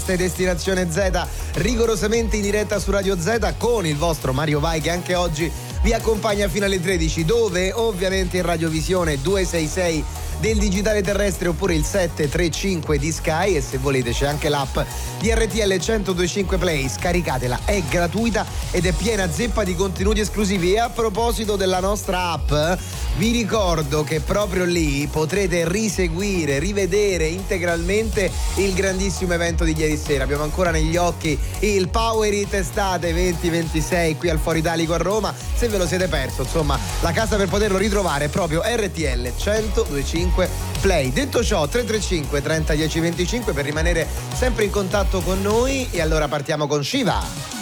questa è Destinazione Z, rigorosamente in diretta su Radio Z con il vostro Mario Vai, che anche oggi vi accompagna fino alle 13, dove ovviamente in radiovisione 266 del digitale terrestre oppure il 735 di Sky, e se volete c'è anche l'app di RTL 1025 Play, scaricatela, è gratuita ed è piena zeppa di contenuti esclusivi. E a proposito della nostra app, vi ricordo che proprio lì potrete riseguire, rivedere integralmente il grandissimo evento di ieri sera. Abbiamo ancora negli occhi il Power Hit Estate 2026 qui al Foro Italico a Roma. Se ve lo siete perso, insomma, la casa per poterlo ritrovare è proprio RTL 1025 Play. Detto ciò, 335 30 10 25 per rimanere sempre in contatto con noi. E allora partiamo con Shiva.